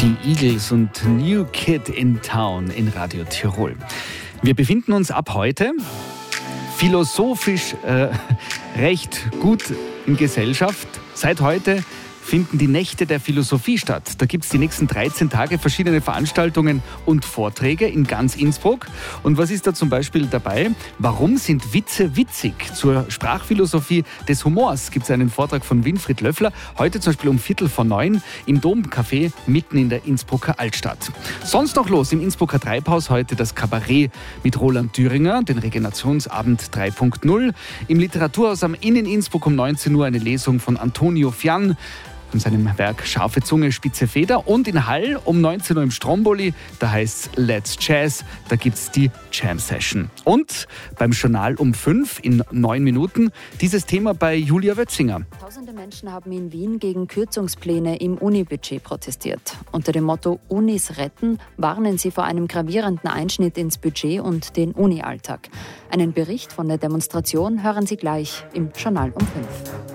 Die Eagles und New Kid in Town in Radio Tirol. Wir befinden uns ab heute philosophisch recht gut in Gesellschaft. Seit heute finden die Nächte der Philosophie statt. Da gibt es die nächsten 13 Tage verschiedene Veranstaltungen und Vorträge in ganz Innsbruck. Und was ist da zum Beispiel dabei? Warum sind Witze witzig? Zur Sprachphilosophie des Humors gibt es einen Vortrag von Winfried Löffler. Heute zum Beispiel um 8:45 im Domcafé mitten in der Innsbrucker Altstadt. Sonst noch los im Innsbrucker Treibhaus heute das Kabarett mit Roland Thüringer, den Regenerationsabend 3.0. Im Literaturhaus am Inn in Innsbruck um 19 Uhr eine Lesung von Antonio Fian von seinem Werk Scharfe Zunge, spitze Feder. Und in Hall um 19 Uhr im Stromboli, da heißt es Let's Jazz, da gibt es die Jam Session. Und beim Journal um 5 in 9 Minuten dieses Thema bei Julia Wötzinger. Tausende Menschen haben in Wien gegen Kürzungspläne im Unibudget protestiert. Unter dem Motto Unis retten warnen sie vor einem gravierenden Einschnitt ins Budget und den Uni-Alltag. Einen Bericht von der Demonstration hören Sie gleich im Journal um 5.